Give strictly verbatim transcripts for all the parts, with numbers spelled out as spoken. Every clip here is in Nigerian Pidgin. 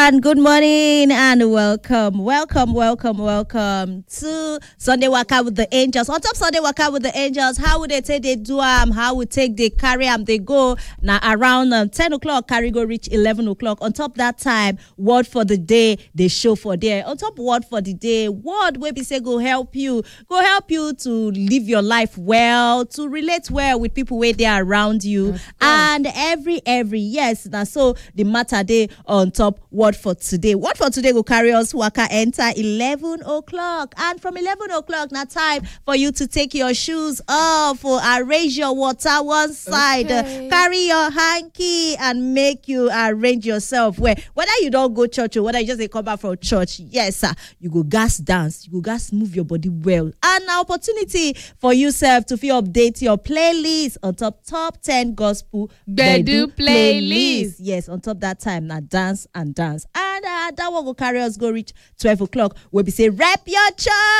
everyone. Good morning and welcome. Welcome, welcome, welcome to Sunday Waka with the Angels. On top Sunday Waka with the Angels, how would they take they do um, how would take they carry them, they go now around um, ten o'clock, carry go reach eleven o'clock. On top that time, word for the day, they show for there. On top word for the day, word where we say go help you, go help you to live your life well, to relate well with people where they are around you. And every, every, yes, now so the matter day on top word for today. Word for today will carry us waka enter eleven o'clock. And from eleven o'clock, now time for you to take your shoes off or arrange your water one side, Okay. uh, carry your hanky and make you arrange yourself where whether you don't go church or whether you just dey come back from church, yes, sir, you go gas dance, you go gas move your body well. And an opportunity for yourself to feel update your playlist on top top ten gospel Gbedu playlist. Yes, on top that time now dance and dance. And uh, that one will carry us go reach twelve o'clock. We'll be say rep your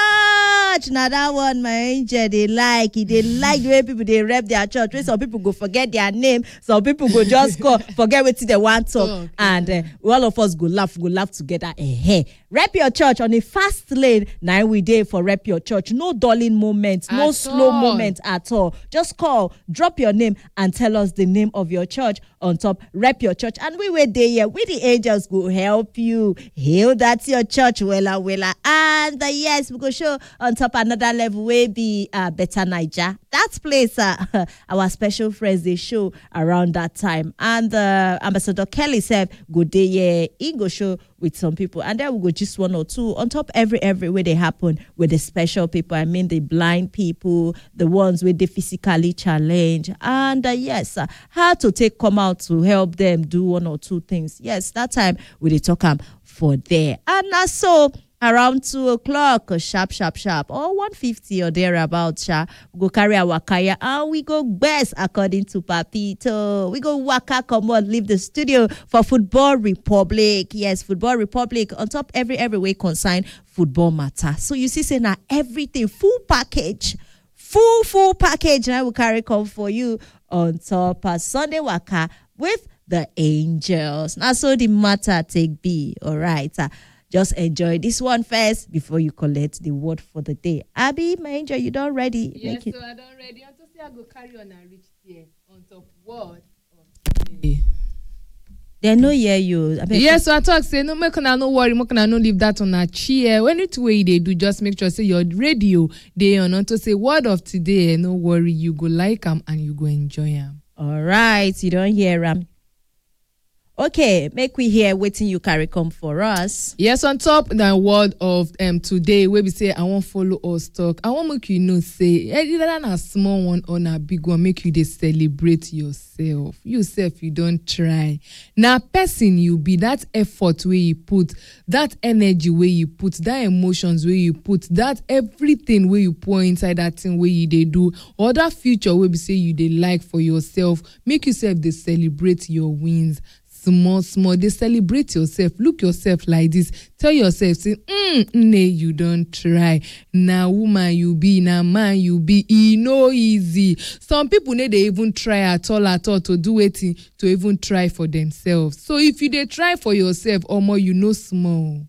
church. Now that one, my angel, they like it. They like the way people they rep their church. When some people go forget their name, some people go just go forget what they want to talk. Okay. And uh, all of us go laugh, go laugh together. Eh, rep your church on a fast lane. Now we day for rep your church. No dulling moment, no At slow all. moment at all. Just call, drop your name, and tell us the name of your church on top. Rep your church, and we were there. Here. We the angels go help you. Heal that's your church, wella wella. And uh, yes, we go show on top another level. We be uh, better Niger. That place, uh, our special friends they show around that time. And uh, Ambassador Kelly said, "Go there, yeah, he go show with some people, and then we go just one or two on top every every way they happen with the special people. I mean the blind people, the ones with the physically challenged, and uh, yes, uh, how to take come out to help them do one or two things. Yes, that time we dey talk am for there, and uh, so. Around two o'clock, uh, sharp, sharp, sharp, or one fifty or thereabouts, sha, we go carry our kaya and we go best according to Papito. We go waka, come on, leave the studio for Football Republic. Yes, Football Republic on top every every way concern football matter. So you see, say now everything full package, full full package. And I will carry come for you on top of Sunday Waka with the Angels. Now so the matter take be all right. Uh, Just enjoy this one first before you collect the word for the day. Abby, my angel, you done ready? Yes, Make it- so I don't ready. Until say I go carry on and reach there on top word of the day. They no hear you. I beg Yes, so I talk say no make una no worry, make una no leave that on a chair. When it way they do, just make sure say your radio they on unto say word of today. No worry, you go like them and you go enjoy them. All right, you don't hear um. Okay, make we hear waiting you carry come for us. Yes, on top the word of um today, where we say I won't follow us talk. I want make you know say either than a small one or a big one, make you they celebrate yourself. Yourself, you don't try. Now, person you be that effort where you put, that energy where you put, that emotions where you put, that everything where you pour inside that thing where you they do, or that future where we say you they like for yourself. Make yourself they celebrate your wins. Small, small, they celebrate yourself. Look yourself like this. Tell yourself, say, mm, nay, you don't try. Now, woman, you be, now, man, you be. E no easy. Some people, they even try at all, at all to do it, to even try for themselves. So, if you they try for yourself, or more, you know small.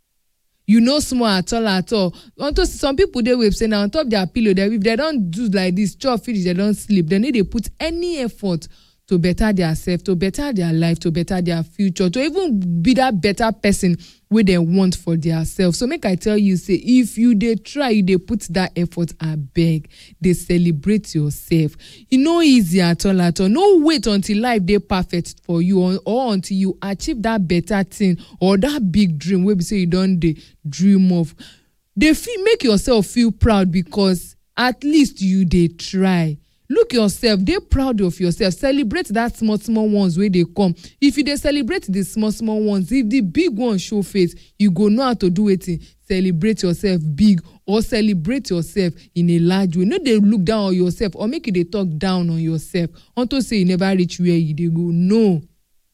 You know small at all, at all. Unto some people, they will say, now, on top their pillow, they, if they don't do like this, chop finish, they don't sleep, then they put any effort to better their self, to better their life, to better their future, to even be that better person where they want for their self. So make I tell you, say, if you they try, you they put that effort, I beg, they celebrate yourself. You know easy at all, at all. No wait until life they perfect for you or, or until you achieve that better thing or that big dream where we say you don't they dream of. They feel, make yourself feel proud because at least you they try. Look yourself, they proud of yourself. Celebrate that small, small ones where they come. If you they celebrate the small, small ones, if the big ones show face, you go know how to do it. Celebrate yourself big or celebrate yourself in a large way. No, they look down on yourself or make you they talk down on yourself. Unto say you never reach where you they go. No.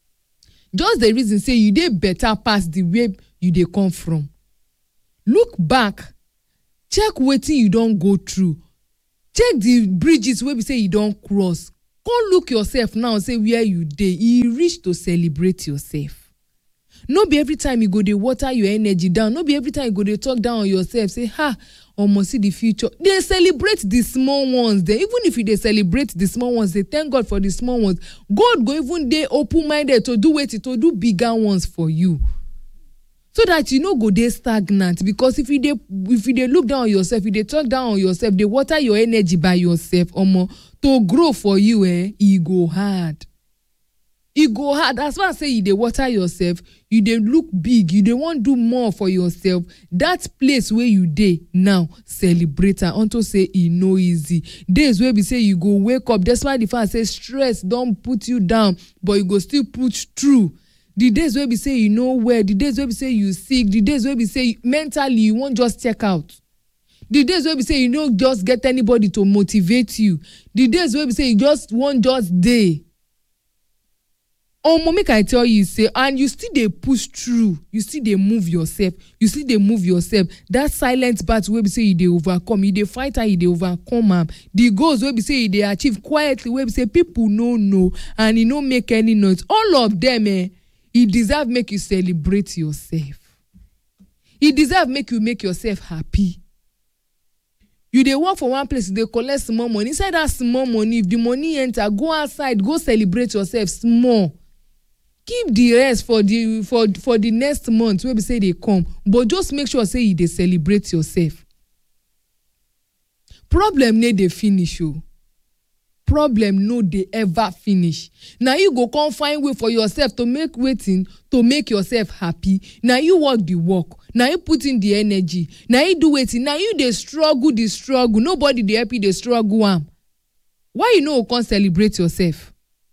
Just the reason say you they better pass the way you they come from. Look back. Check wetin you don't go through. Check the bridges where we say you don't cross. Come look yourself now and say where you dey. You reach to celebrate yourself. No be every time you go dey water your energy down. No be every time you go dey talk down on yourself. Say, ha, omo see the future. They celebrate the small ones. Then even if you dey celebrate the small ones, they thank God for the small ones. God go even dey open-minded to do wetin, to do bigger ones for you. So that you no go dey stagnant. Because if you dey if you dey look down on yourself, if you dey talk down on yourself, dey water your energy by yourself, omo, to grow for you, eh, e go hard. E go hard. As far as say you dey water yourself, you dey look big, you dey want do more for yourself. That place where you dey now, celebrate am unto say e no easy. Days where we say you go wake up, despite the fact say stress don put you down, but you go still push through. The days where we say you know where, the days where we say you sick, the days where we say mentally you won't just check out. The days where we say you don't just get anybody to motivate you. The days where we say you just want just day. Oh, mommy, can I tell you, say, and you still they push through, you still they move yourself, you still they move yourself. That silent battle where we say you they overcome, you they fight and you they overcome am. The goals where we say you they achieve quietly, where we say people no know and you no make any noise. All of them, eh, it deserve make you celebrate yourself. It deserve make you make yourself happy. You dey work for one place, they collect small money. Inside that small money, if the money enter, go outside, go celebrate yourself small. Keep the rest for the for for the next month where we say they come, but just make sure say you dey celebrate yourself. Problem no dey finish o. Problem no dey ever finish. Now you go come find way for yourself to make waiting to make yourself happy. Now you work the work. Now you put in the energy. Now you do waiting. Now you dey struggle the struggle. Nobody dey help you dey struggle am. Why you no come celebrate yourself?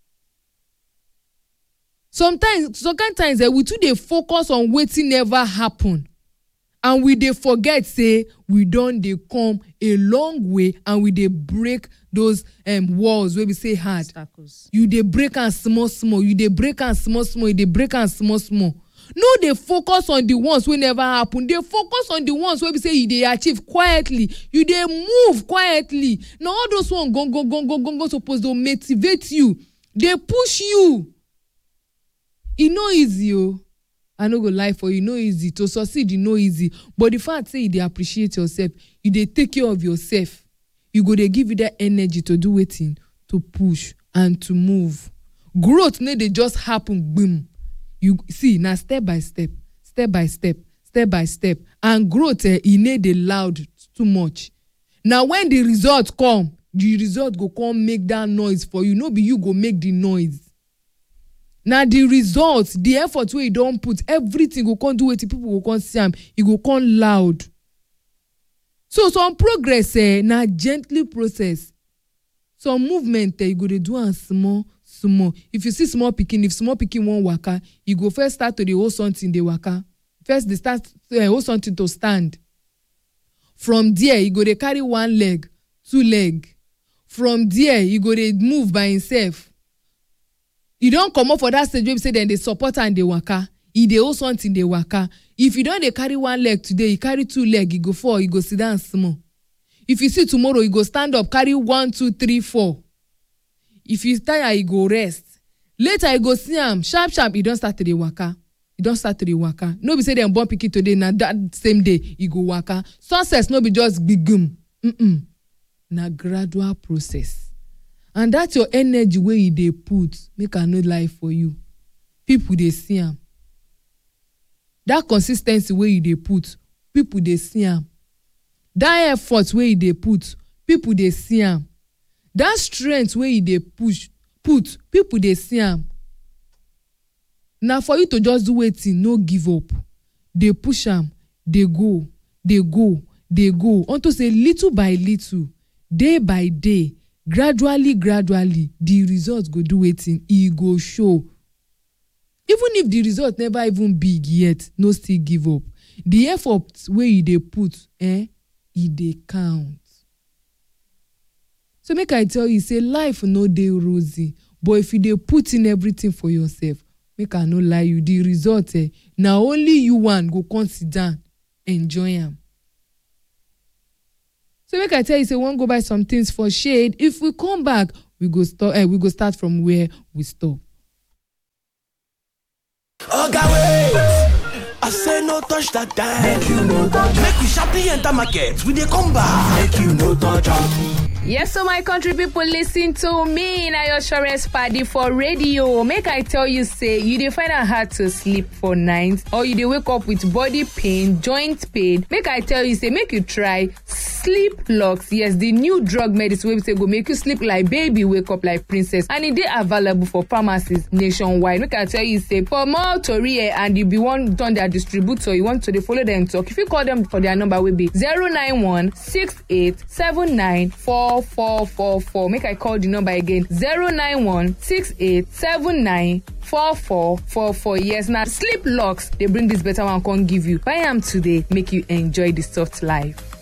Sometimes, sometimes eh, we too dey focus on wetin never happen, and we dey forget say we don dey come a long way, and we dey break those um, walls wey we say hard. Obstacles. You dey break am small small. You dey break am small small. You dey break am small small. No dey focus on the ones wey never happen. Dey focus on the ones wey we say you dey achieve quietly. You dey move quietly. Na all those ones go go go go go go suppose to motivate you. Dey push you. E no easy o. I no go lie for you, no easy. To succeed, e no easy. But the fact say you dey appreciate yourself, you dey take care of yourself, you go dey give you that energy to do wetin, to push and to move. Growth no dey just happen, boom. You see, na step by step, step by step, step by step. And growth, eh, e no dey loud too much. Now when the result come, the result go come make that noise for you. No be you go make the noise. Now the results, the effort wey you don put, everything go come do wetin people go come see am. E go come loud. So some progress, eh, na gently process. Some movement, eh, you go dey do am small, small. If you see small pikin, if small pikin wan waka, you go first start to dey hold something dey waka. First dey start uh, hold something to stand. From there, you go dey carry one leg, two leg. From there, you go dey move by himself. You don comot for that stage wey be say dem dey support am dey waka. E dey hold something dey waka. If you don dey carry one leg today, you carry two leg, you go fall, you go sit down small. If you see tomorrow, you go stand up, carry one, two, three, four. If you tire, you go rest. Later, you go see am sharp sharp. You don start to dey waka. You don start to dey waka. No be say dem born pikin today, na that same day you go waka. Success no be just gbigum. Mm-mm. Na gradual process. And that's your energy wey you dey put, make I no lie for you. People dey see am. That consistency wey you dey put, people dey see am. That effort wey you dey put, people dey see am. That strength wey you dey push, put, people dey see am. Na for you to just do wetin, no give up. Dey push am, dey go, dey go, dey go. Unto say little by little, day by day, gradually, gradually, the result go do wetin, e go show. Even if the result never even big yet, no still give up. The effort wey you dey put, eh, e dey count. So make I tell you, say life no dey rosy, but if you dey put in everything for yourself, make I no lie you, the result, eh, na only you one go come sit down, enjoy am. So make I tell you, say one go buy some things for shade. If we come back, we go start. Eh, we go start from where we stop. Okay, wait. no touch that dime. Make you no touch. Make we sharply enter market. We dey come back. Make you no touch am. Yes, so my country people listen to me na your surest party for radio. Make I tell you say you dey find it hard to sleep for night or you dey wake up with body pain, joint pain. Make I tell you say make you try Sleep Lux. Yes, the new drug medicine wey say go make you sleep like baby, wake up like princess, and it dey available for pharmacies nationwide. Make I tell you say for more tori and you be one done their distributor, you want to dey follow them talk. If you call them for their number, will be zero nine one six eight seven nine four four four four. Make I call the number again zero nine one six eight seven nine four four four four. Yes, now Sleep Lux they bring this better one. Can't give you. Buy am today. Make you enjoy the soft life.